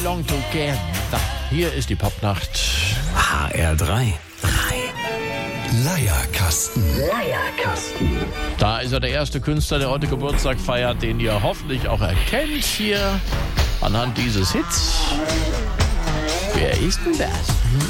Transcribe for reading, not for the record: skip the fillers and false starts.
belong together. Hier ist die Popnacht. HR3. Leierkasten. Da ist er, der erste Künstler, der heute Geburtstag feiert, den ihr hoffentlich auch erkennt hier anhand dieses Hits. Wer ist denn das?